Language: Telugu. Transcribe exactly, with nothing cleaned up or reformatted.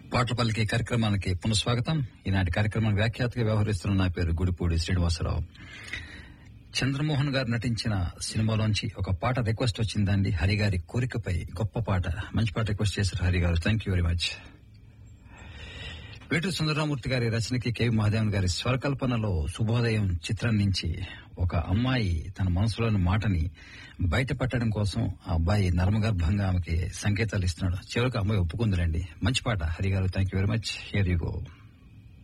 పాటల పలికే కార్యక్రమానికి పునఃస్వాగతం. ఈనాటి కార్యక్రమానికి వ్యాఖ్యాతగా వ్యవహరిస్తున్న నా పేరు గుడిపూడి శ్రీనివాసరావు. చంద్రమోహన్ గారు నటించిన సినిమాలోంచి ఒక పాట రిక్వెస్ట్ వచ్చిందండి. హరి గారి కోరికపై గొప్ప పాట, మంచి పాట రిక్వెస్ట్ చేశారు హరి గారు. Thank you very much. Veturi Sundararama Murthy గారి రచనకి కెవి మహాదేవన్ గారి స్వరకల్పనలో శుభోదయం చిత్రం నుంచి ఒక అమ్మాయి తన మనసులోని మాటని బయటపట్టడం కోసం ఆ అబ్బాయి నర్మగర్భంగా ఆమెకి సంకేతాలు ఇస్తున్నాడు. చివరికి అమ్మాయి ఒప్పుకుందిలేండి. మంచి పాట హరి గారు. Thank you very much. Here you go.